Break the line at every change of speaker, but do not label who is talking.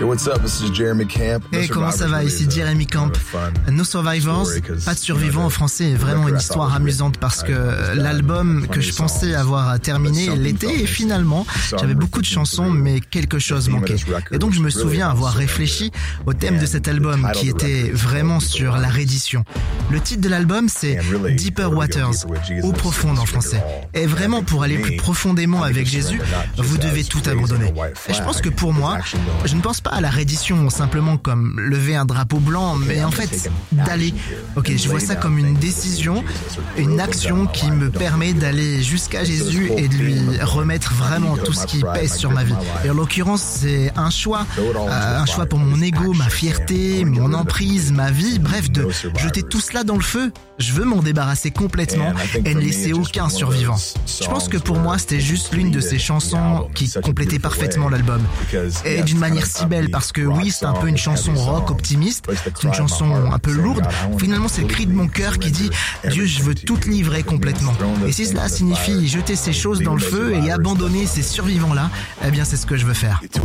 Hey, comment ça va? Ici Jeremy Camp. No Survivors, pas de survivants en français, est vraiment une histoire amusante parce que l'album que je pensais avoir terminé l'était et finalement j'avais beaucoup de chansons mais quelque chose manquait. Et donc je me souviens avoir réfléchi au thème de cet album qui était vraiment sur la reddition. Le titre de l'album c'est Deeper Waters, eau profonde en français. Et vraiment pour aller plus profondément avec Jésus, vous devez tout abandonner. Et je pense que pour moi, je ne pense pas à la reddition simplement comme lever un drapeau blanc, mais en fait d'aller. Ok, je vois ça comme une décision, une action qui me permet d'aller jusqu'à Jésus et de lui remettre vraiment tout ce qui pèse sur ma vie. Et en l'occurrence, c'est un choix pour mon ego, ma fierté, mon emprise, ma vie, bref, de jeter tout cela dans le feu. Je veux m'en débarrasser complètement et ne laisser aucun survivant. Je pense que pour moi, c'était juste l'une de ces chansons qui complétait parfaitement l'album. Et d'une manière si belle, parce que oui, c'est un peu une chanson rock optimiste, c'est une chanson un peu lourde. Finalement, c'est le cri de mon cœur qui dit « Dieu, je veux tout te livrer complètement ». Et si cela signifie jeter ces choses dans le feu et abandonner ces survivants-là, eh bien c'est ce que je veux faire.